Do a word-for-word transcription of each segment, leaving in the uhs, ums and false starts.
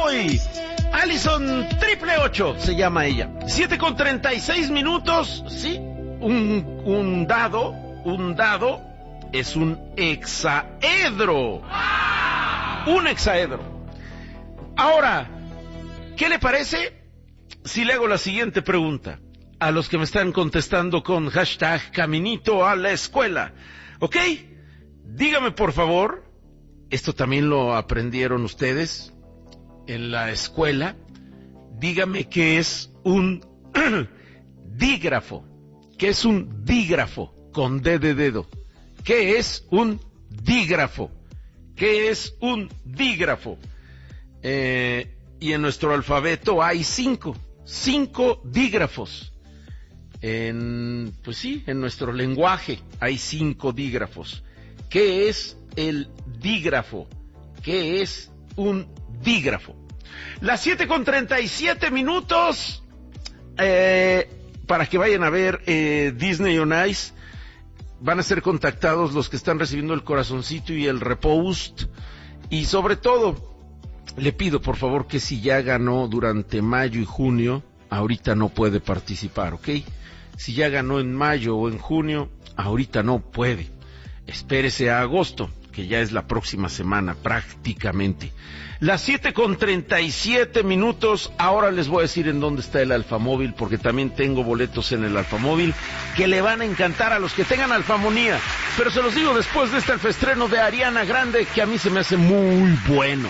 hoy. Alison Triple Ocho se llama ella. siete con treinta y seis minutos, sí. Un, un dado, un dado es un hexaedro. Un hexaedro. Ahora, ¿qué le parece si le hago la siguiente pregunta a los que me están contestando con hashtag Caminito a la Escuela? ¿Ok? Dígame por favor, esto también lo aprendieron ustedes en la escuela. Dígame qué es un dígrafo. ¿Qué es un dígrafo? Con D de dedo. ¿Qué es un dígrafo? ¿Qué es un dígrafo? Eh, y en nuestro alfabeto hay cinco, cinco dígrafos. En, pues sí, en nuestro lenguaje hay cinco dígrafos. ¿Qué es el dígrafo? ¿Qué es un dígrafo? Las siete con treinta y siete minutos, eh, para que vayan a ver eh, Disney on Ice. Van a ser contactados los que están recibiendo el corazoncito y el repost. Y sobre todo, le pido por favor que si ya ganó durante mayo y junio, ahorita no puede participar, ¿ok? Si ya ganó en mayo o en junio, ahorita no puede. Espérese a agosto, que ya es la próxima semana prácticamente. Las siete con treinta y siete minutos, ahora les voy a decir en dónde está el Alfamóvil, porque también tengo boletos en el Alfamóvil que le van a encantar a los que tengan alfamonía. Pero se los digo después de este alfaestreno de Ariana Grande, que a mí se me hace muy bueno.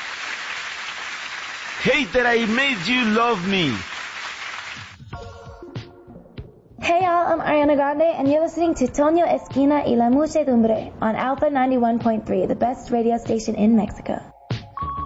Hate That I Made You Love Me. Hey y'all, I'm Ariana Grande, and you're listening to Toño Esquina y La Muchedumbre on Alpha ninety-one point three, the best radio station in Mexico.